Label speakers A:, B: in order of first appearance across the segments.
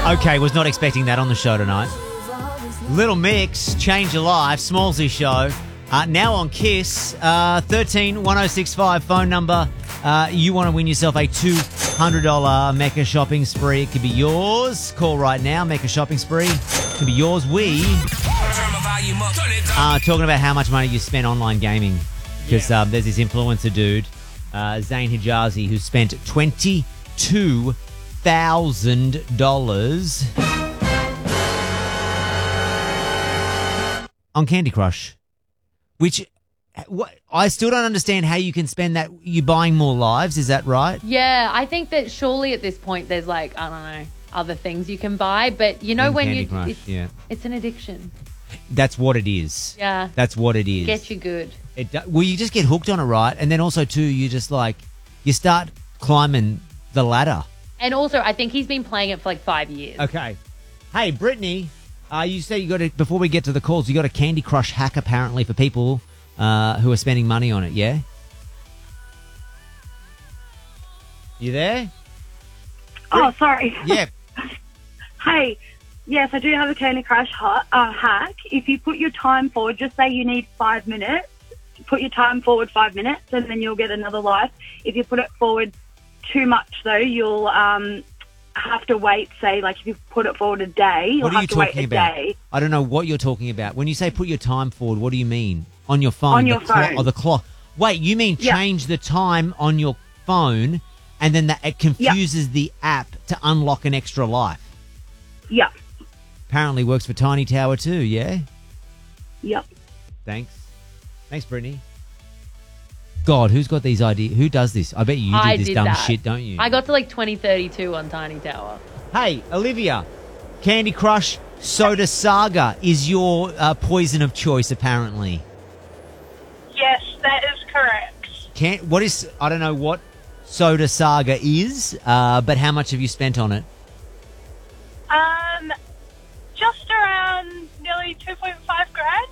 A: Okay, was not expecting that on the show tonight. Little Mix, Change Your Life, Smallsy Show. Now on Kiss, 131065 phone number. You want to win yourself a $200 Mecca shopping spree. It could be yours. Call right now. Mecca shopping spree. It could be yours. We are talking about how much money you spent online gaming. Because there's this influencer dude, Zain Hijazi, who spent $22,000 on Candy Crush. Which, I still don't understand how you can spend that. You're buying more lives, is that right?
B: Yeah, I think that surely at this point there's like, I don't know, other things you can buy. But you know when
A: Candy Crush,
B: it's an addiction.
A: That's what it is.
B: Yeah.
A: That's what it is.
B: Get you good.
A: Well, you just get hooked on it, right? And then also, too, you just you start climbing the ladder.
B: And also, I think he's been playing it for like 5 years.
A: Okay. Hey, Brittany, you said you got to, before we get to the calls, you got a Candy Crush hack apparently for people who are spending money on it, yeah? You there?
C: Oh, sorry.
A: Yeah.
C: Hey, yes, I do have a Candy Crush hack. If you put your time forward, just say you need 5 minutes, put your time forward 5 minutes, and then you'll get another life. If you put it forward too much, though, you'll have to wait, say, like if you put it forward a day, you'll have to wait a day.
A: I don't know what you're talking about. When you say put your time forward, what do you mean? On your phone?
C: On your phone.
A: Or the clock? Wait, you mean change the time on your phone and then it confuses the app to unlock an extra life?
C: Yeah.
A: Apparently works for Tiny Tower too, yeah?
C: Yep.
A: Thanks, Brittany. God, who's got these ideas? Who does this? I bet you do this dumb shit, don't you?
B: I got to like 2032 on Tiny Tower.
A: Hey, Olivia, Candy Crush Soda Saga is your poison of choice, apparently.
D: Yes, that is correct.
A: I don't know what Soda Saga is, but how much have you spent on it?
D: Just around nearly 2.5 grand.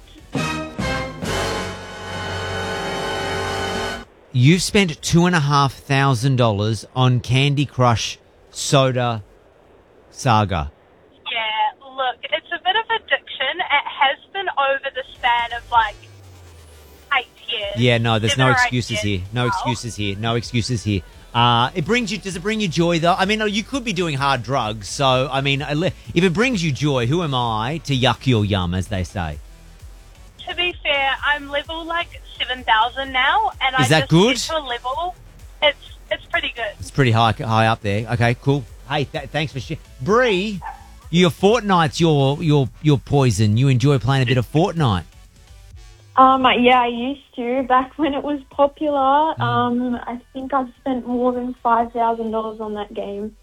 A: You've spent $2,500 on Candy Crush Soda Saga.
D: Yeah, look, it's a bit of addiction. It has been over the span of like 8 years.
A: Yeah, no, there's no
D: 7 or 8
A: excuses
D: years
A: here. No
D: now.
A: excuses here. No excuses here. Does it bring you joy though? I mean, you could be doing hard drugs. So, I mean, if it brings you joy, who am I to yuck your yum, as they say?
D: To be fair, I'm level like 7,000 now, and
A: Is that good?
D: Get to a level. It's pretty good.
A: It's pretty high up there. Okay, cool. Hey, thanks for sharing. Bree, your Fortnite's your poison. You enjoy playing a bit of Fortnite.
E: Yeah, I used to back when it was popular. I think I've spent more than $5,000 on that game.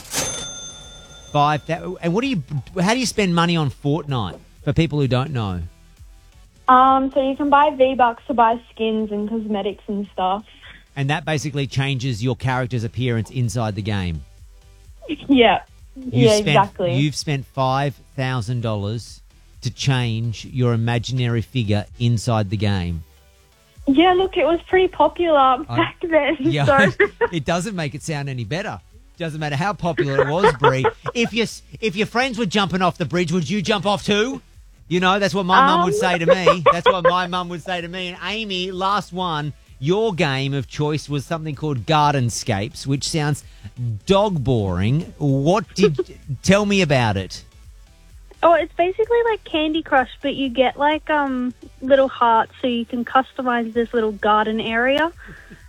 A: And how do you spend money on Fortnite for people who don't know?
E: So you can buy V-Bucks to buy skins and cosmetics and stuff.
A: And that basically changes your character's appearance inside the game.
E: Yeah. Exactly.
A: You've spent $5,000 to change your imaginary figure inside the game.
E: Yeah, look, it was pretty popular back then.
A: Yeah,
E: So.
A: It doesn't make it sound any better. Doesn't matter how popular it was, Bree. If your friends were jumping off the bridge, would you jump off too? You know, that's what my mum would say to me. That's what my mum would say to me. And Amy, last one, your game of choice was something called Gardenscapes, which sounds dog boring. Tell me about it?
F: Oh, it's basically like Candy Crush, but you get like little hearts so you can customize this little garden area.